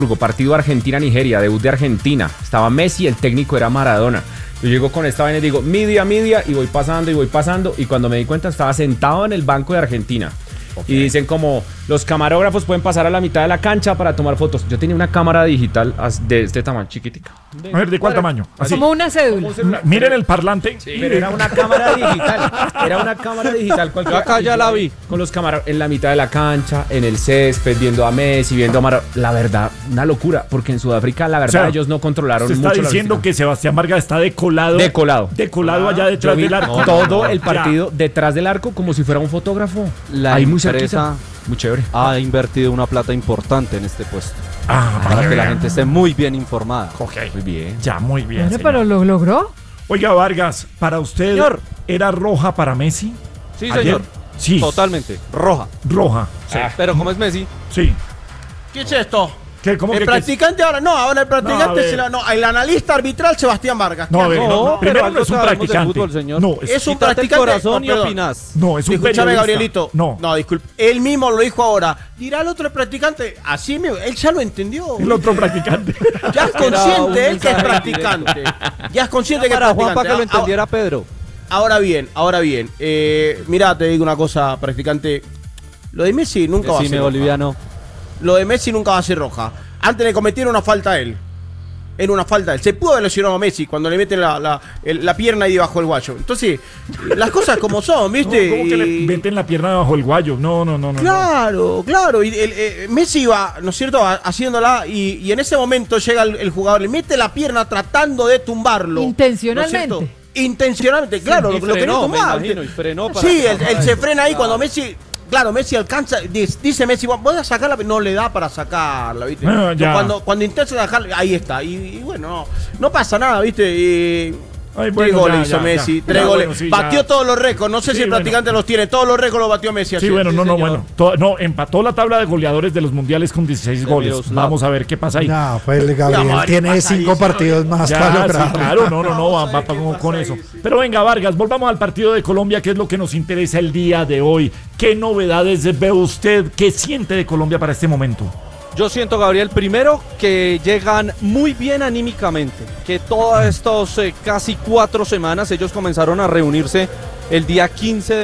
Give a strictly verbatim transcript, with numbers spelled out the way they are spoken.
partido Argentina-Nigeria, debut de Argentina. Estaba Messi, el técnico era Maradona. Yo llego con esta vaina y digo, media, media, y voy pasando y voy pasando. Y cuando me di cuenta estaba sentado en el banco de Argentina. Okay. Y dicen como, los camarógrafos pueden pasar a la mitad de la cancha para tomar fotos. Yo tenía una cámara digital de este tamaño, chiquitica. A ver, ¿de cuál tamaño? Así. Como una cédula. Una, miren el parlante. Sí, pero era una cámara digital. Era una cámara digital. Yo acá ya la vi. Con los camarógrafos en la mitad de la cancha, en el césped, viendo a Messi, viendo a Maradona. La verdad, una locura, porque en Sudáfrica, la verdad, o sea, ellos no controlaron mucho. Se está diciendo que Sebastián Vargas está decolado. Decolado. Decolado ah, allá detrás del arco. No, todo no, el partido ya. Detrás del arco como si fuera un fotógrafo. La Ahí muy cerquita. Muy chévere. Ha invertido una plata importante en este puesto. Ah, para que la gente esté muy bien informada. Ok. Muy bien. Ya, muy bien. Bueno, pero lo logró. Oiga, Vargas, ¿para usted señor. era roja para Messi? Sí, ¿Ayer? señor. Sí. Totalmente. Roja. Roja. Sí. Ah, pero como es Messi. Sí. ¿Qué es esto? ¿Qué, cómo el que practicante que... ahora, no, ahora el practicante, no, se la, no, el analista arbitral Sebastián Vargas. No, a ver, no, no, primero no es un practicante. Fútbol, señor. No, es, es un practicante. Corazón no, y opinás. No, es un Escúchame, Gabrielito. No, no, disculpe. Él mismo lo dijo ahora. Dirá el otro practicante, así mismo, él ya lo entendió. El otro practicante. Ya es consciente él que es practicante. Ya es consciente que es practicante. Juan, para que lo entendiera Pedro. Ahora bien, ahora bien. Eh, mirá, te digo una cosa, practicante. Lo de Messi nunca va a ser roja. Boliviano. Lo de Messi nunca va a ser roja. Antes le cometieron una falta a él. Era una falta a él. Se pudo haber lesionado a Messi cuando le meten la, la, el, la pierna ahí debajo del guayo. Entonces, las cosas como son, ¿viste? No, ¿cómo que le meten la pierna debajo del guayo? No, no, no, no. Claro, no. claro. Y el, el, Messi iba, ¿no es cierto?, haciéndola y, y en ese momento llega el, el jugador, le mete la pierna tratando de tumbarlo. Intencionalmente. ¿No es Intencionalmente, claro, sí, lo, lo frenó, quería tumbar. me imagino, y frenó para sí, él, él se frena ahí claro. cuando Messi... Claro, Messi alcanza, dice Messi, voy a sacarla, no le da para sacarla, ¿viste? Ah, cuando, cuando intenta dejarla, ahí está. Y, y bueno, no, no pasa nada, ¿viste? Y, Ay, bueno, tres goles ya, hizo ya, Messi, ya. tres Ya, goles. Bueno, sí, batió ya. todos los récords, no sé sí, si el bueno. practicante los tiene, todos los récords los batió Messi. Sí, ayer. bueno, sí, no, no, señor. bueno. To, no, empató la tabla de goleadores de los mundiales con dieciséis goles. Vamos a ver qué pasa ahí. No, pues Gabriel no, tiene cinco partidos más ya, para lograr. Sí, claro, no, no, no, va, va con, con eso. Pero venga, Vargas, volvamos al partido de Colombia, que es lo que nos interesa el día de hoy. ¿Qué novedades ve usted? ¿Qué siente de Colombia para este momento? Yo siento, Gabriel, primero que llegan muy bien anímicamente, que todas estas eh, casi cuatro semanas ellos comenzaron a reunirse el día quince de